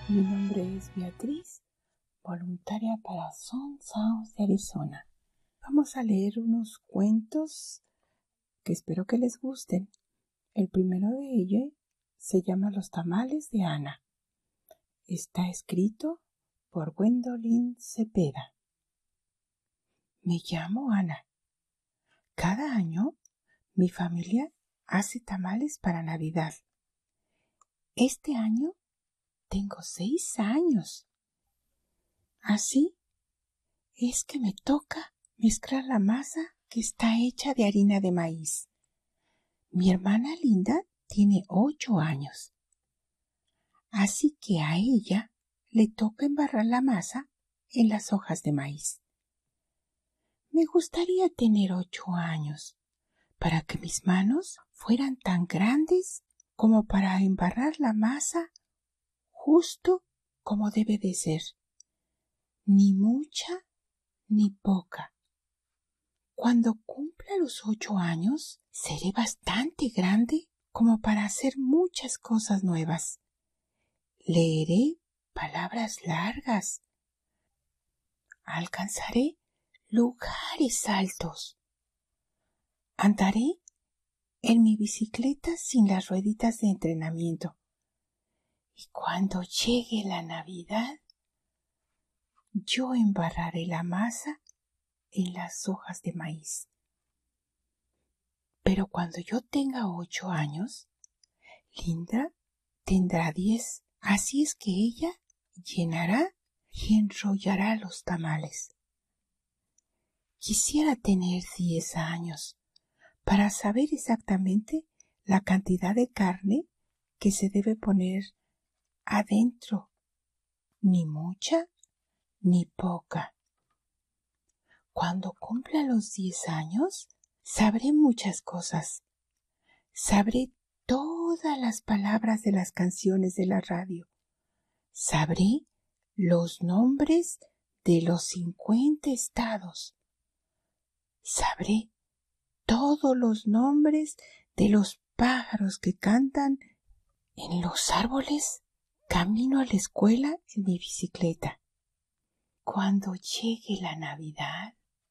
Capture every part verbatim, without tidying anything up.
Mi nombre es Beatriz, voluntaria para Son Sounds de Arizona. Vamos a leer unos cuentos que espero que les gusten. El primero de ellos se llama Los tamales de Ana. Está escrito por Gwendolyn Cepeda. Me llamo Ana. Cada año mi familia hace tamales para Navidad. Este año tengo seis años. Así es que me toca mezclar la masa que está hecha de harina de maíz. Mi hermana Linda tiene ocho años. Así que a ella le toca embarrar la masa en las hojas de maíz. Me gustaría tener ocho años para que mis manos fueran tan grandes como para embarrar la masa justo como debe de ser. Ni mucha ni poca. Cuando cumpla los ocho años, seré bastante grande como para hacer muchas cosas nuevas. Leeré palabras largas. Alcanzaré lugares altos. Andaré en mi bicicleta sin las rueditas de entrenamiento. Y cuando llegue la Navidad, yo embarraré la masa en las hojas de maíz. Pero cuando yo tenga ocho años, Linda tendrá diez. Así es que ella llenará y enrollará los tamales. Quisiera tener diez años para saber exactamente la cantidad de carne que se debe poner adentro. Ni mucha ni poca. Cuando cumpla los diez años, sabré muchas cosas. Sabré todas las palabras de las canciones de la radio. Sabré los nombres de los cincuenta estados. Sabré todos los nombres de los pájaros que cantan en los árboles camino a la escuela en mi bicicleta. Cuando llegue la Navidad,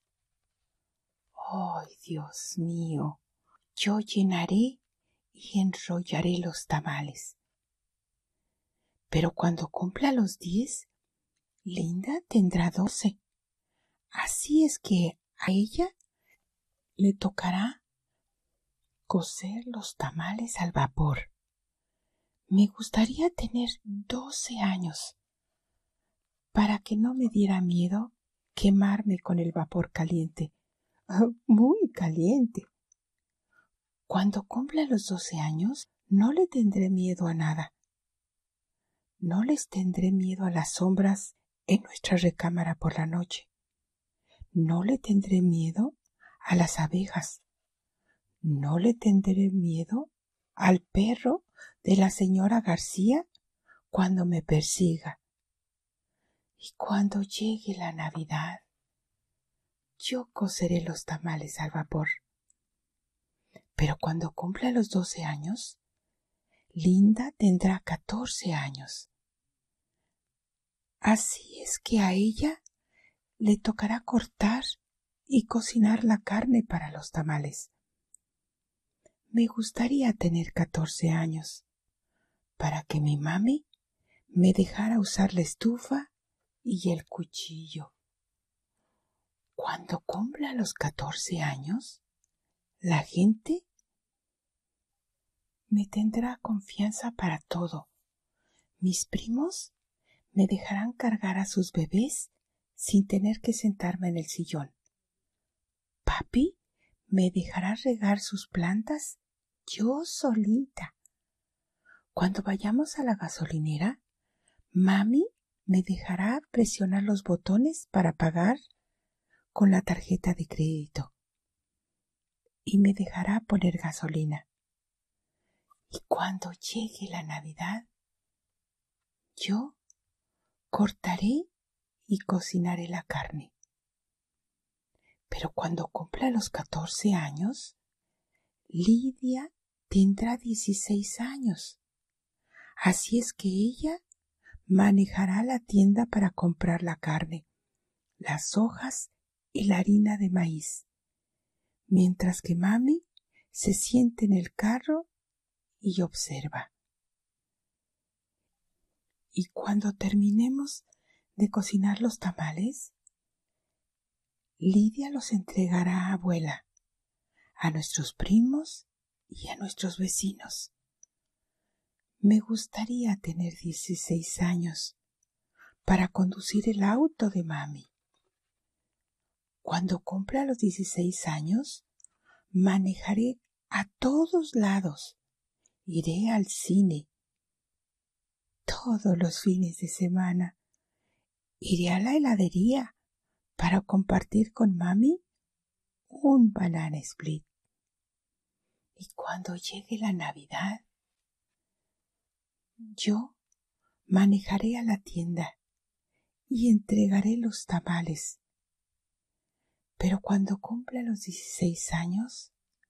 ¡ay, Dios mío! Yo llenaré y enrollaré los tamales. Pero cuando cumpla los diez, Linda tendrá doce. Así es que a ella le tocará cocer los tamales al vapor. Me gustaría tener doce años para que no me diera miedo quemarme con el vapor caliente. Muy caliente. Cuando cumpla los doce años, no le tendré miedo a nada. No les tendré miedo a las sombras en nuestra recámara por la noche. No le tendré miedo a las abejas. No le tendré miedo al perro de la señora García cuando me persiga. Y cuando llegue la Navidad, yo coceré los tamales al vapor. Pero cuando cumpla los doce años, Linda tendrá catorce años. Así es que a ella le tocará cortar y cocinar la carne para los tamales. Me gustaría tener catorce años para que mi mami me dejara usar la estufa y el cuchillo. Cuando cumpla los catorce años, la gente me tendrá confianza para todo. Mis primos me dejarán cargar a sus bebés sin tener que sentarme en el sillón. Papi me dejará regar sus plantas yo solita. Cuando vayamos a la gasolinera, mami me dejará presionar los botones para pagar con la tarjeta de crédito y me dejará poner gasolina. Y cuando llegue la Navidad, yo cortaré y cocinaré la carne. Pero cuando cumpla los catorce años, Lidia tendrá dieciséis años. Así es que ella manejará la tienda para comprar la carne, las hojas y la harina de maíz, mientras que mami se siente en el carro y observa. Y cuando terminemos de cocinar los tamales, Lidia los entregará a abuela, a nuestros primos y a nuestros vecinos. Me gustaría tener dieciséis años para conducir el auto de mami. Cuando cumpla los dieciséis años, manejaré a todos lados. Iré al cine todos los fines de semana. Iré a la heladería para compartir con mami un banana split. Y cuando llegue la Navidad, yo manejaré a la tienda y entregaré los tamales. Pero cuando cumpla los dieciséis años,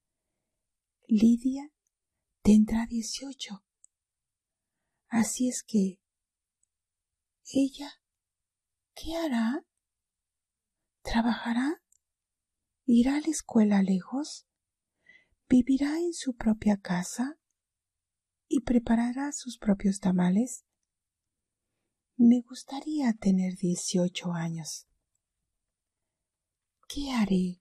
Lidia tendrá dieciocho. Así es que, ¿ella qué hará? ¿Trabajará? ¿Irá a la escuela lejos? ¿Vivirá en su propia casa? ¿Y preparará sus propios tamales? Me gustaría tener dieciocho años. ¿Qué haré?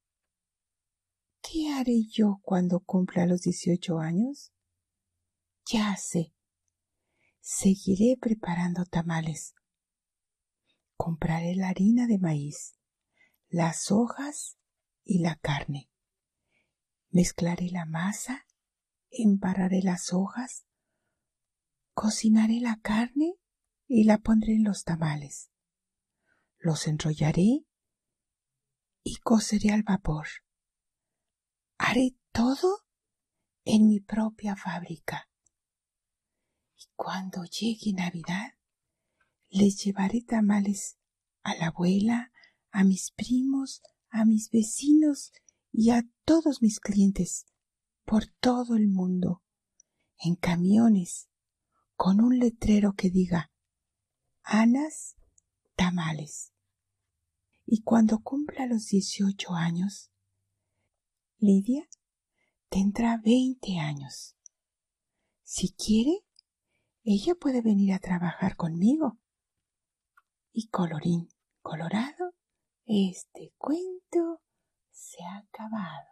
¿Qué haré yo cuando cumpla los dieciocho años? Ya sé. Seguiré preparando tamales. Compraré la harina de maíz, las hojas y la carne. Mezclaré la masa, embarraré las hojas, cocinaré la carne y la pondré en los tamales. Los enrollaré y coceré al vapor. Haré todo en mi propia fábrica. Y cuando llegue Navidad, les llevaré tamales a la abuela, a mis primos, a mis vecinos y a todos mis clientes por todo el mundo, en camiones, con un letrero que diga Ana's Tamales. Y cuando cumpla los dieciocho años, Lidia tendrá veinte años. Si quiere, ella puede venir a trabajar conmigo. Y colorín colorado, este cuento se ha acabado.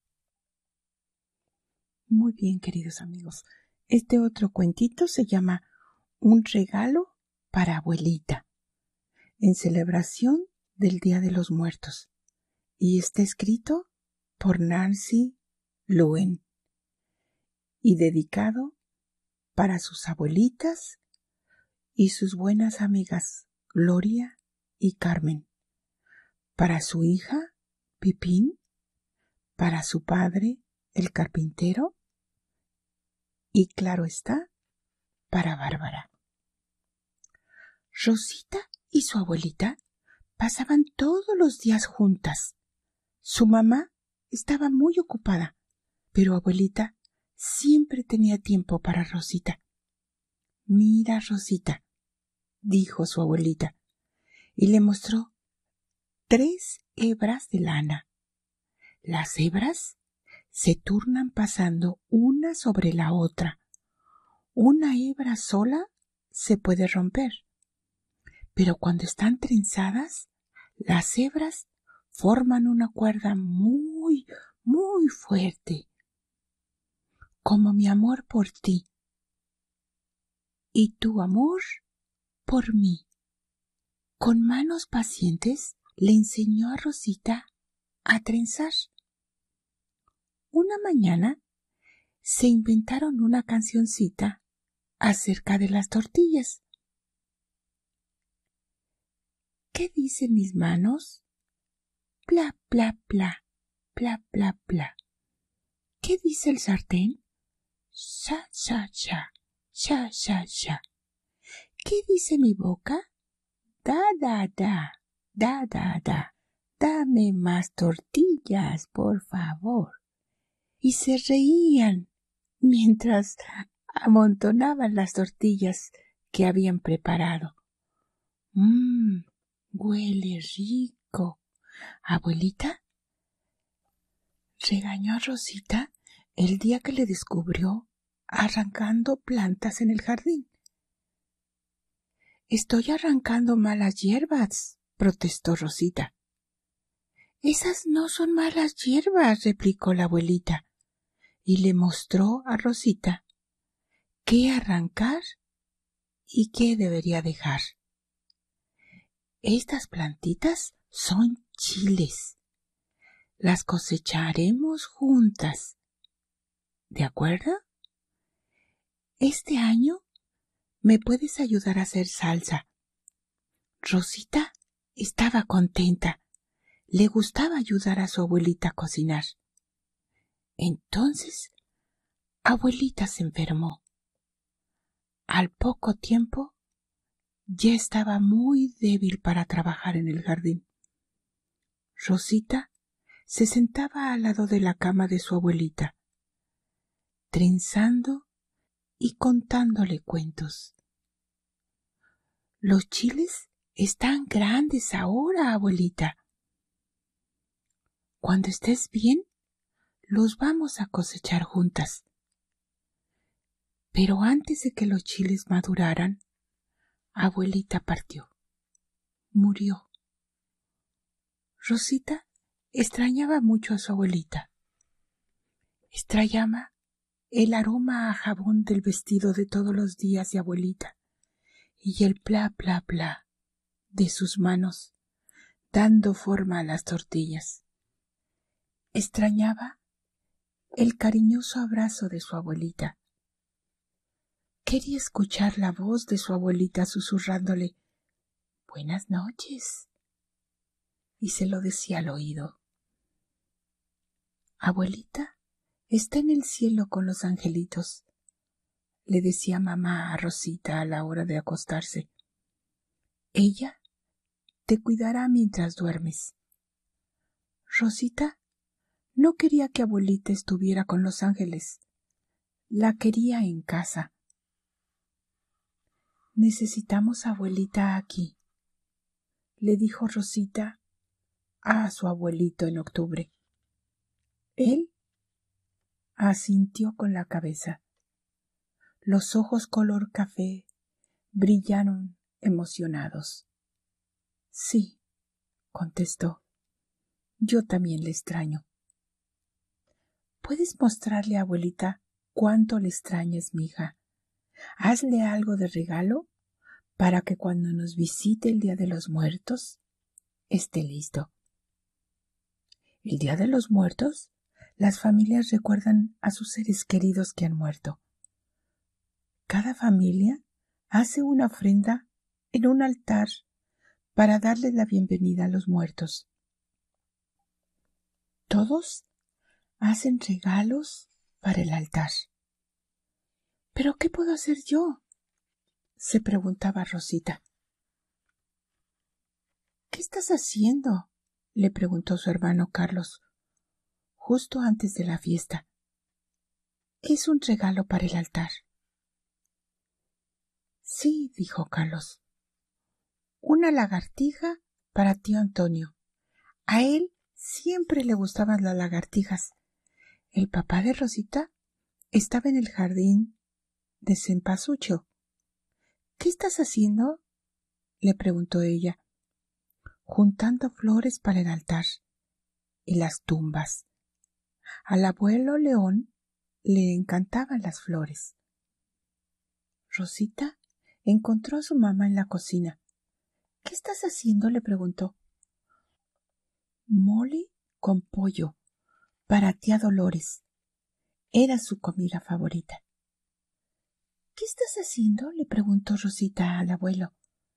Muy bien, queridos amigos. Este otro cuentito se llama Un regalo para abuelita, en celebración del Día de los Muertos, y está escrito por Nancy Luen y dedicado para sus abuelitas y sus buenas amigas Gloria y Carmen, para su hija Pipín, para su padre el carpintero y, claro está, para Bárbara. Rosita y su abuelita pasaban todos los días juntas. Su mamá estaba muy ocupada, pero abuelita siempre tenía tiempo para Rosita. Mira, Rosita, dijo su abuelita, y le mostró tres hebras de lana. Las hebras se turnan pasando una sobre la otra. Una hebra sola se puede romper, pero cuando están trenzadas, las hebras forman una cuerda muy, muy fuerte, como mi amor por ti y tu amor por mí. Con manos pacientes le enseñó a Rosita a trenzar. Una mañana se inventaron una cancioncita acerca de las tortillas. ¿Qué dicen mis manos? Pla, pla, pla, pla, pla, pla. ¿Qué dice el sartén? Sha, sha, sha, sha, sha, sha. ¿Qué dice mi boca? Da, da, da, da, da, da. Dame más tortillas, por favor. Y se reían mientras amontonaban las tortillas que habían preparado. Mmm, huele rico. Abuelita regañó a Rosita el día que le descubrió arrancando plantas en el jardín. Estoy arrancando malas hierbas, protestó Rosita. Esas no son malas hierbas, replicó la abuelita, y le mostró a Rosita qué arrancar y qué debería dejar. Estas plantitas son chiles. Las cosecharemos juntas. ¿De acuerdo? Este año me puedes ayudar a hacer salsa. Rosita estaba contenta. Le gustaba ayudar a su abuelita a cocinar. Entonces, abuelita se enfermó. Al poco tiempo, ya estaba muy débil para trabajar en el jardín. Rosita se sentaba al lado de la cama de su abuelita, trenzando y contándole cuentos. Los chiles están grandes ahora, abuelita. Cuando estés bien, los vamos a cosechar juntas. Pero antes de que los chiles maduraran, abuelita partió. Murió. Rosita extrañaba mucho a su abuelita. Extrañaba el aroma a jabón del vestido de todos los días de abuelita y el pla pla pla de sus manos dando forma a las tortillas. Extrañaba el cariñoso abrazo de su abuelita. Quería escuchar la voz de su abuelita susurrándole «Buenas noches», y se lo decía al oído. «Abuelita está en el cielo con los angelitos», le decía mamá a Rosita a la hora de acostarse. «Ella te cuidará mientras duermes». Rosita no quería que abuelita estuviera con los ángeles. La quería en casa. «Necesitamos a abuelita aquí», le dijo Rosita a su abuelito en octubre. Él asintió con la cabeza. Los ojos color café brillaron emocionados. «Sí», contestó, «yo también le extraño». «¿Puedes mostrarle a abuelita cuánto le extrañas, mija? Hazle algo de regalo para que cuando nos visite el Día de los Muertos esté listo». El Día de los Muertos, las familias recuerdan a sus seres queridos que han muerto. Cada familia hace una ofrenda en un altar para darles la bienvenida a los muertos. Todos hacen regalos para el altar. ¿Pero qué puedo hacer yo?, se preguntaba Rosita. ¿Qué estás haciendo?, le preguntó su hermano Carlos, justo antes de la fiesta. «Es un regalo para el altar». «Sí», dijo Carlos. «Una lagartija para tío Antonio. A él siempre le gustaban las lagartijas. El papá de Rosita estaba en el jardín de cempasúchil». «¿Qué estás haciendo?», le preguntó ella. «Juntando flores para el altar y las tumbas. Al abuelo León le encantaban las flores». Rosita encontró a su mamá en la cocina. «¿Qué estás haciendo?», le preguntó. «Mole con pollo para tía Dolores. Era su comida favorita». «¿Qué estás haciendo?», le preguntó Rosita al abuelo.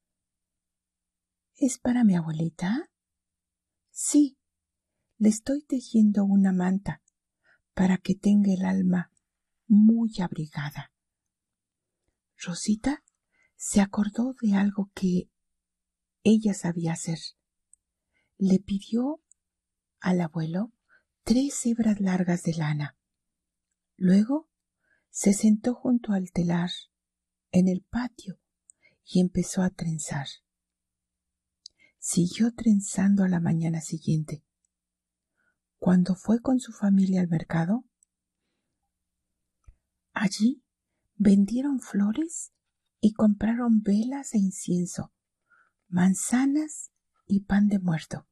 «¿Es para mi abuelita?». «Sí, le estoy tejiendo una manta para que tenga el alma muy abrigada». Rosita se acordó de algo que ella sabía hacer. Le pidió al abuelo tres hebras largas de lana. Luego se sentó junto al telar en el patio y empezó a trenzar. Siguió trenzando a la mañana siguiente. Cuando fue con su familia al mercado, allí vendieron flores y compraron velas e incienso, manzanas y pan de muerto.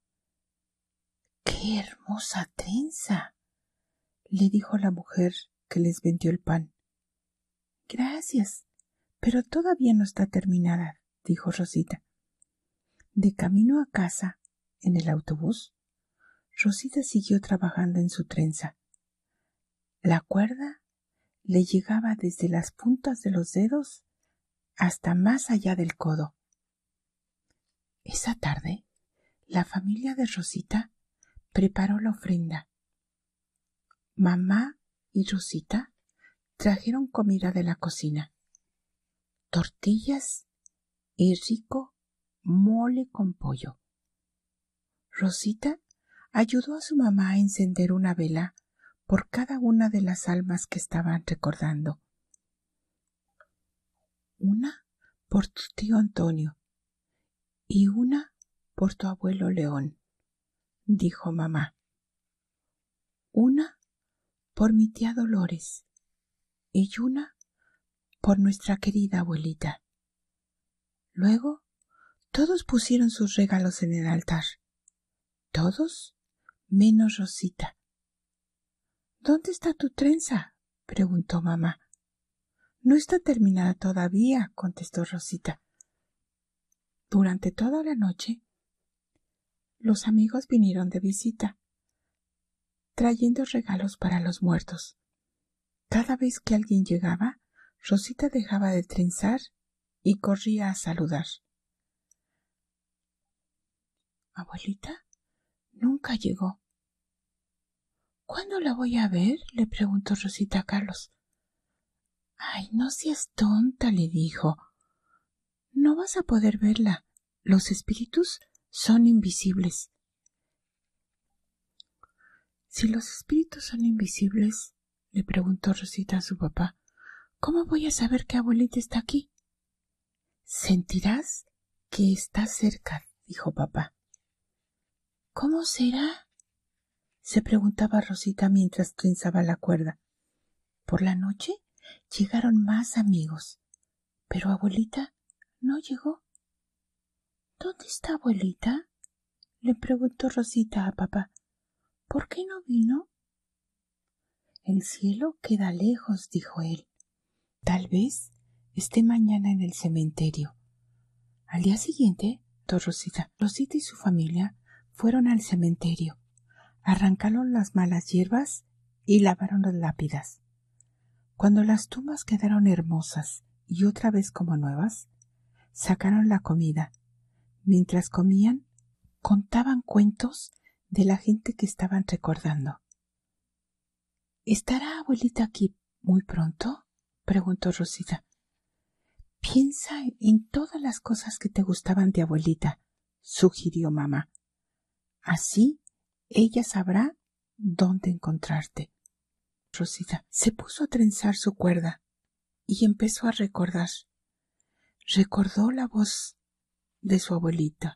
¡Qué hermosa trenza!, le dijo la mujer que les vendió el pan. Gracias, pero todavía no está terminada, dijo Rosita. De camino a casa, en el autobús, Rosita siguió trabajando en su trenza. La cuerda le llegaba desde las puntas de los dedos hasta más allá del codo. Esa tarde, la familia de Rosita preparó la ofrenda. Mamá y Rosita trajeron comida de la cocina, tortillas y rico mole con pollo. Rosita ayudó a su mamá a encender una vela por cada una de las almas que estaban recordando. Una por tu tío Antonio y una por tu abuelo León, dijo mamá. Una por mi tía Dolores y una por nuestra querida abuelita. Luego, todos pusieron sus regalos en el altar. Todos menos Rosita. ¿Dónde está tu trenza?, preguntó mamá. No está terminada todavía, contestó Rosita. Durante toda la noche, los amigos vinieron de visita, trayendo regalos para los muertos. Cada vez que alguien llegaba, Rosita dejaba de trenzar y corría a saludar. ¿Abuelita? Nunca llegó. ¿Cuándo la voy a ver?, le preguntó Rosita a Carlos. Ay, no seas tonta, le dijo. No vas a poder verla. Los espíritus son invisibles. Si los espíritus son invisibles, le preguntó Rosita a su papá, ¿cómo voy a saber que abuelita está aquí? Sentirás que está cerca, dijo papá. ¿Cómo será?, se preguntaba Rosita mientras trenzaba la cuerda. Por la noche llegaron más amigos, pero abuelita no llegó. ¿Dónde está abuelita?, le preguntó Rosita a papá. ¿Por qué no vino? El cielo queda lejos, dijo él. Tal vez esté mañana en el cementerio. Al día siguiente, Rosita, Rosita y su familia fueron al cementerio. Arrancaron las malas hierbas y lavaron las lápidas. Cuando las tumbas quedaron hermosas y otra vez como nuevas, sacaron la comida. Mientras comían, contaban cuentos de la gente que estaban recordando. ¿Estará abuelita aquí muy pronto?, preguntó Rosita. Piensa en todas las cosas que te gustaban de abuelita, sugirió mamá. Así ella sabrá dónde encontrarte. Rosita se puso a trenzar su cuerda y empezó a recordar. Recordó la voz de su abuelita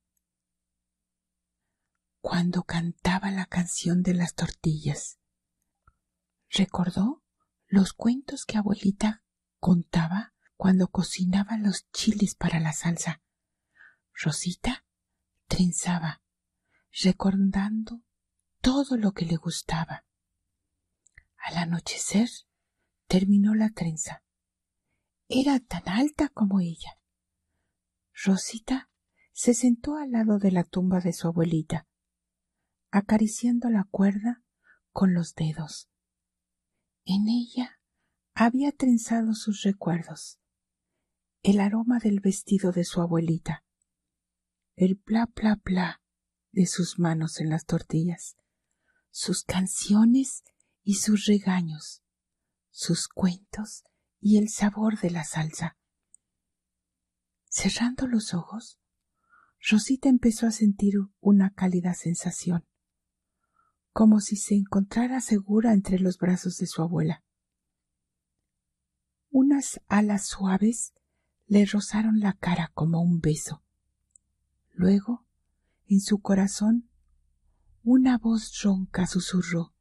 cuando cantaba la canción de las tortillas. Recordó los cuentos que abuelita contaba cuando cocinaba los chiles para la salsa. Rosita trenzaba, recordando todo lo que le gustaba. Al anochecer terminó la trenza. Era tan alta como ella. Rosita se sentó al lado de la tumba de su abuelita, acariciando la cuerda con los dedos. En ella había trenzado sus recuerdos, el aroma del vestido de su abuelita, el bla bla bla de sus manos en las tortillas, sus canciones y sus regaños, sus cuentos y el sabor de la salsa. Cerrando los ojos, Rosita empezó a sentir una cálida sensación, como si se encontrara segura entre los brazos de su abuela. Unas alas suaves le rozaron la cara como un beso. Luego, en su corazón, una voz ronca susurró: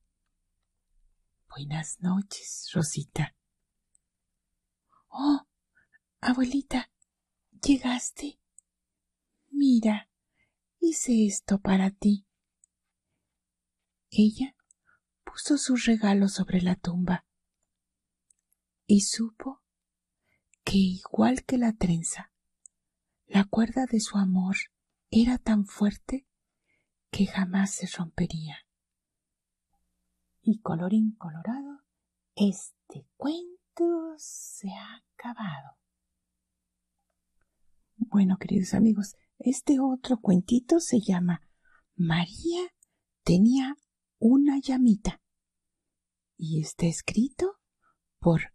«Buenas noches, Rosita». «Oh, abuelita, ¿llegaste? Mira, hice esto para ti». Ella puso sus regalos sobre la tumba y supo que, igual que la trenza, la cuerda de su amor era tan fuerte que jamás se rompería. Y colorín colorado, este cuento se ha acabado. Bueno, queridos amigos, este otro cuentito se llama María tenía una llamita y está escrito por